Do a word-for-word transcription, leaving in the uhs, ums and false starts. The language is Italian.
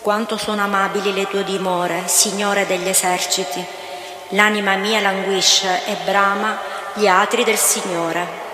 Quanto sono amabili le tue dimore, Signore degli eserciti. L'anima mia languisce e brama gli atri del Signore.